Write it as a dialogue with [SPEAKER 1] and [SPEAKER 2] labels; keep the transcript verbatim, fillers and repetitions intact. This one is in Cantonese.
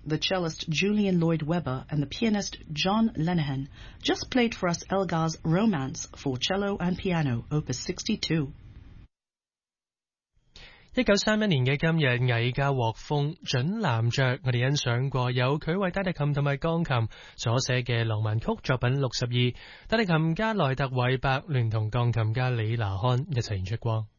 [SPEAKER 1] the cellist Julian Lloyd-Webber and the pianist John Lenihan just played for us Elgar's Romance for cello and piano, Opus sixty-two.
[SPEAKER 2] 一九三一年嘅今日，藝家獲封準男爵，我哋欣賞過有佢為大提琴同埋鋼琴所寫嘅浪漫曲作品六十二，大提琴家萊特韋伯聯同鋼琴家李拿康一齊演出過。